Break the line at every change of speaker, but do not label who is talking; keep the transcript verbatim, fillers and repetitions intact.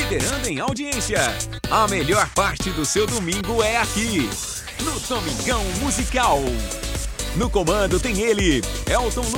esperando em audiência. A melhor parte do seu domingo é aqui, no Domingão Musical. No comando tem ele, Elton